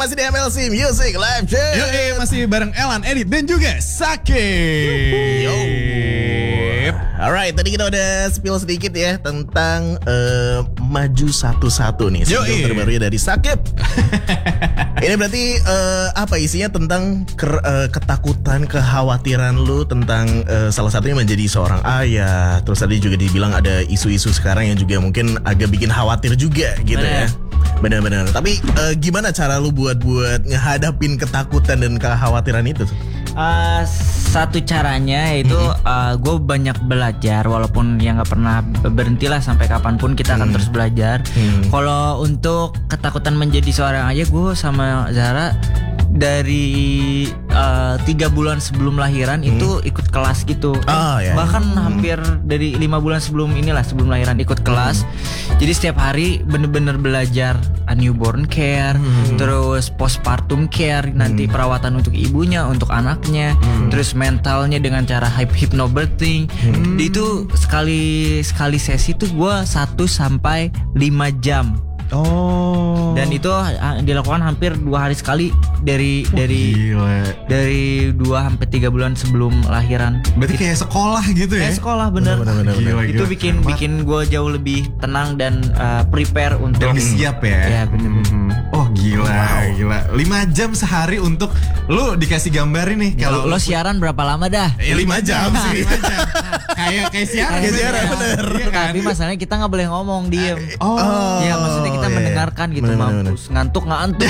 masih di MLC Music Live Show. Masih bareng Elan, Edit, dan juga Sakip. Yo. Alright, tadi kita udah spill sedikit ya tentang Maju Satu-Satu nih, single terbarunya dari Sakip. Ini berarti apa isinya tentang ketakutan, kekhawatiran lu tentang salah satunya menjadi seorang ayah. Terus tadi juga dibilang ada isu-isu sekarang yang juga mungkin agak bikin khawatir juga gitu ya. Benar-benar. Tapi gimana cara lu buat ngehadapin ketakutan dan kekhawatiran itu? Satu caranya itu gue banyak belajar, walaupun ya nggak pernah berhentilah sampai kapanpun kita akan terus belajar. Kalau untuk ketakutan menjadi seorang ayah, gue sama Zara dari 3 bulan sebelum lahiran itu ikut kelas gitu. Bahkan hampir dari 5 bulan sebelum lahiran ikut kelas. Jadi setiap hari bener-bener belajar newborn care, terus postpartum care, nanti perawatan untuk ibunya, untuk anaknya, terus mentalnya dengan cara hypnobirthing. Itu sekali sesi tuh gue 1 sampai 5 jam. Dan itu dilakukan hampir 2 hari sekali dari 2 sampai 3 bulan sebelum lahiran. Berarti kayak sekolah gitu ya? Kayak sekolah bener. Itu bikin gue jauh lebih tenang dan prepare untuk lebih siap ya. Ya bener. Oh gila. 5 jam sehari untuk lu dikasih gambarin nih. Kalau lo siaran berapa lama dah? 5 jam sih. 5 jam. Kayak siaran bener. Tapi masalahnya kita nggak boleh ngomong, diem. Ya maksudnya kita mendengarkan gitu. Mampus ngantuk.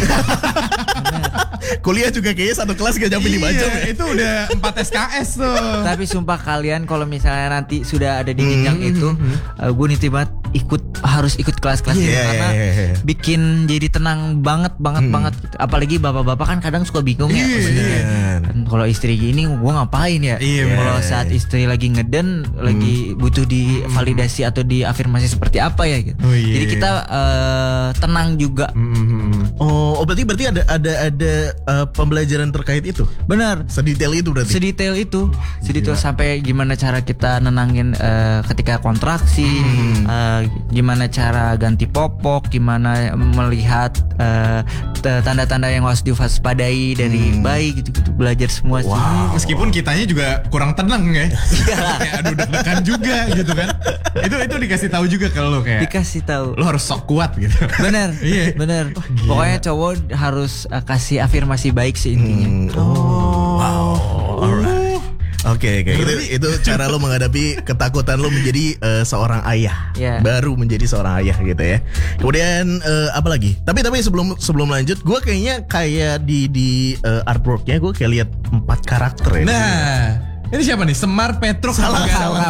Kuliah juga kayaknya satu kelas gak nyampe 5 jam ya. Itu udah 4 SKS tuh. Tapi sumpah kalian kalau misalnya nanti sudah ada di jenjang itu, gue nitip banget harus ikut kelas-kelas gitu, karena bikin jadi tenang banget gitu. Apalagi bapak-bapak kan kadang suka bingung ya sebenarnya. Kalau istri gini gue ngapain ya? Kalau saat istri lagi ngeden, lagi butuh divalidasi atau diafirmasi seperti apa ya gitu. Jadi kita tenang juga. Berarti ada pembelajaran terkait itu. Benar. Sedetail itu berarti. Sedetail sampai gimana cara kita nenangin ketika kontraksi, gimana cara ganti popok, gimana melihat tanda-tanda yang harus diwaspadai dari bayi gitu belajar semua sih. Meskipun kitanya juga kurang tenang ya. Kayak aduh deg-degan juga gitu kan. Itu dikasih tahu juga ke lo kayak. Dikasih tahu. Lo harus sok kuat gitu. Bener. Bener. Pokoknya cowok harus kasih afirmasi baik sih intinya. Alright. Oke. Itu cara lo menghadapi ketakutan lo menjadi seorang ayah. Baru menjadi seorang ayah gitu ya. Kemudian apa lagi? Tapi sebelum lanjut, gue kayaknya kayak di artworknya gue kayak lihat 4 karakter ya. Nah, ini siapa nih? Semar, Petruk, Bukan.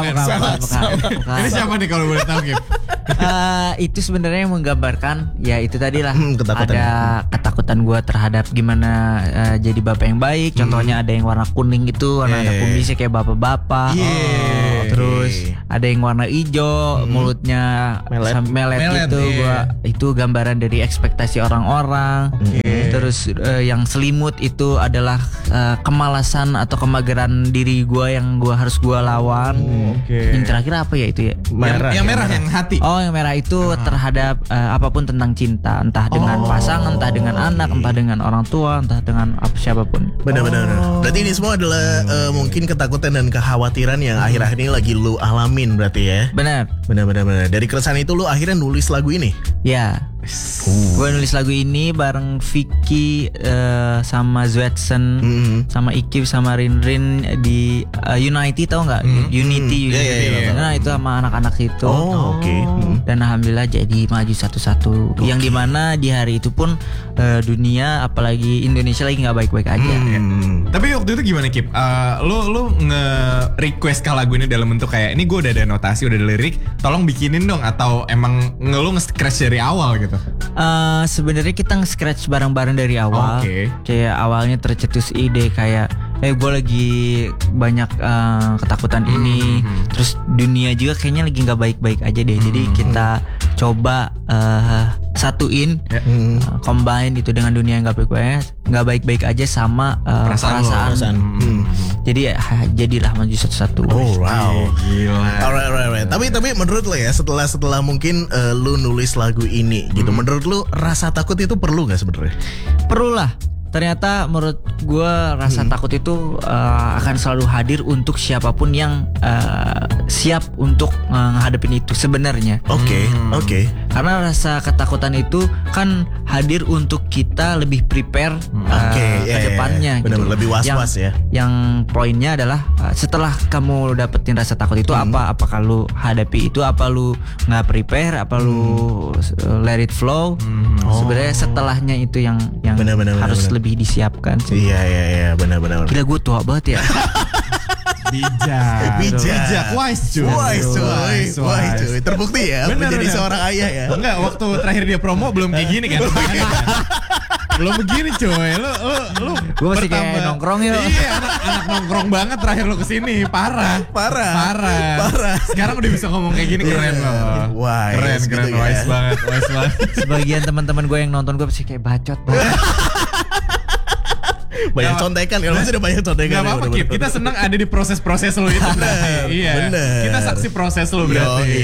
Ini siapa nih kalau boleh tahu, Kim? Itu sebenarnya yang menggambarkan ya itu tadilah ketakutan. Ada ketakutan gue terhadap gimana jadi bapak yang baik. Contohnya ada yang warna kuning itu, warna kumisnya kayak bapak-bapak. Terus ada yang warna hijau, mulutnya melet gitu. Itu gambaran dari ekspektasi orang-orang. Terus yang selimut itu adalah kemalasan atau kemageran diri gue yang harus gue lawan. Yang terakhir apa ya itu ya? Yang merah yang hati. Yang merah itu terhadap apapun tentang cinta, entah dengan pasangan, entah dengan anak, entah dengan orang tua, entah dengan siapapun. Benar-benar. Berarti ini semua adalah mungkin ketakutan dan kekhawatiran yang akhir-akhir ini lagi lu alamin berarti ya. Benar. Dari keresahan itu lu akhirnya nulis lagu ini. Ya. Gue nulis lagu ini bareng Vicky sama Zwetsen, sama Ikip sama Rinrin di Unity, tau nggak? Unity. Nah itu sama anak-anak situ. Dan alhamdulillah jadi Maju Satu-Satu. Yang dimana di hari itu pun dunia apalagi Indonesia lagi nggak baik-baik aja. Tapi waktu itu gimana, Kip? Lo nge-request ke lagu ini dalam bentuk kayak ini gue udah ada notasi, udah ada lirik, tolong bikinin dong, atau emang lo nge-scratch dari awal gitu? Sebenarnya kita nge-scratch bareng-bareng dari awal. Kayak awalnya tercetus ide kayak gue lagi banyak ketakutan ini. Terus dunia juga kayaknya lagi nggak baik-baik aja deh. Jadi kita coba satuin, combine itu dengan dunia yang nggak baik-baik aja sama perasaan. Jadi jadilah maju satu-satu. Oh wow, gila. Alright. Tapi menurut lo ya setelah mungkin lu nulis lagu ini gitu, menurut lu rasa takut itu perlu nggak sebenarnya? Perlu lah. Ternyata menurut gue rasa takut itu akan selalu hadir untuk siapapun yang siap untuk menghadapin itu sebenarnya. Oke. Karena rasa ketakutan itu kan hadir untuk kita lebih prepare ke depannya. Benar, gitu. lebih was-was ya. Yang poinnya adalah setelah kamu dapetin rasa takut itu apakah lu hadapi itu, apa lu nggak prepare, apa lu let it flow. Sebenarnya setelahnya itu yang benar, harus lebih disiapkan sih. Iya, benar. Gila gue tua banget ya. Bijak. Wise cuy. Terbukti ya menjadi seorang ayah ya. Enggak, waktu terakhir dia promo belum kayak gini kan. Belum begini coy. Lu gue masih kayak nongkrong ya. Iya, anak nongkrong banget terakhir lu kesini. Parah. Sekarang udah bisa ngomong kayak gini, keren loh. Wise, Keren, gitu wise ya. banget. Sebagian teman-teman gue yang nonton gue pasti kayak bacot. Banyak contekan, kalau sudah banyak contekan. Gak apa-apa Kip, kita senang ada di proses-proses lo itu. Iya, kita saksi proses lo berarti.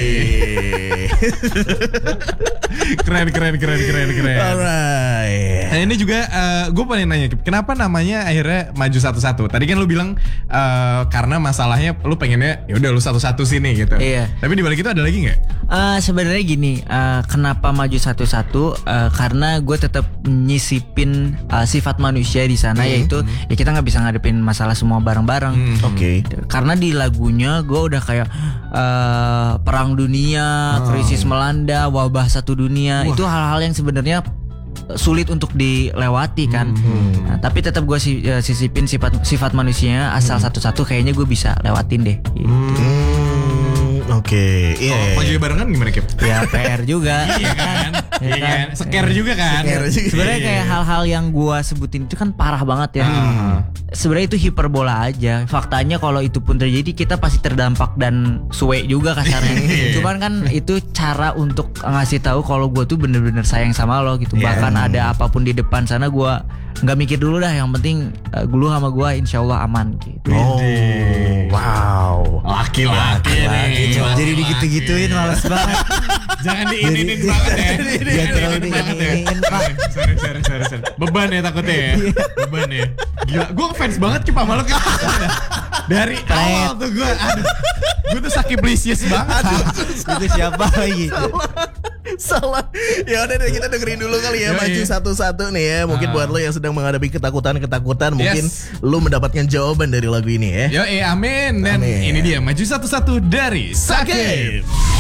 Keren. Alright. Nah ini juga gue pengen nanya Kip, kenapa namanya akhirnya maju satu-satu? Tadi kan lu bilang karena masalahnya lu pengennya ya udah lu satu-satu sini gitu. Iya. Tapi di balik itu ada lagi nggak? Sebenarnya gini, kenapa maju satu-satu? Karena gue tetap nyisipin sifat manusia di sana, yaitu ya kita nggak bisa ngadepin masalah semua bareng-bareng. Oke. Karena di lagunya gue udah kayak perang dunia, krisis melanda, wabah satu dunia. Itu hal-hal yang sebenarnya sulit untuk dilewati kan. Nah, tapi tetap gue sisipin sifat manusianya, asal satu-satu kayaknya gue bisa lewatin deh. Gitu. Oke. Iya. Maju barengan gimana Kip? Ya PR juga. Iya kan? Scare juga kan? Sebenarnya kayak hal-hal yang gua sebutin itu kan parah banget ya. Sebenarnya itu hiperbola aja. Faktanya kalau itu pun terjadi kita pasti terdampak dan suwe juga kasarnya. Cuman kan itu cara untuk ngasih tahu kalau gua tuh bener-bener sayang sama lo gitu. Bahkan ada apapun di depan sana gua nggak mikir dulu dah. Yang penting lu sama gua insya Allah aman gitu. Oh, wow. Laki-laki nih. Jadi digitu-gituin males banget. Jangan diinin banget ya. Jangan terlalu diinin Pak. Sorry. Beban ya takutnya ya. Beban ya. Gila, gue ngefans banget Kip sama lo Kip. Dari awal tuh gue tuh sakiplisius banget. Itu siapa lagi? Salah. Ya udah deh, kita dengerin dulu kali ya. Maju satu-satu nih ya. Mungkin buat lo yang sedang menghadapi ketakutan, mungkin lo mendapatkan jawaban dari lagu ini ya. Amin. Dan ini dia Maju Satu-Satu dari Sakib.